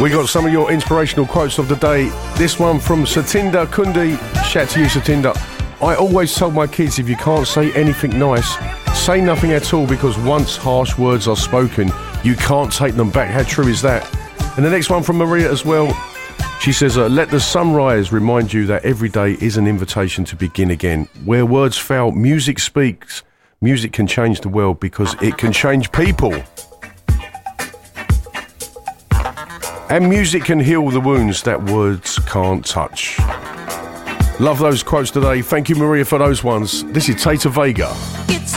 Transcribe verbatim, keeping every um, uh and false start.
We got some of your inspirational quotes of the day. This one from Satinder Kundi. Shout to you, Satinder. I always tell my kids, if you can't say anything nice, say nothing at all, because once harsh words are spoken, you can't take them back. How true is that? And the next one from Maria as well. She says, uh, let the sunrise remind you that every day is an invitation to begin again. Where words fail, music speaks. Music can change the world because it can change people. And music can heal the wounds that words can't touch. Love those quotes today. Thank you, Maria, for those ones. This is Tata Vega.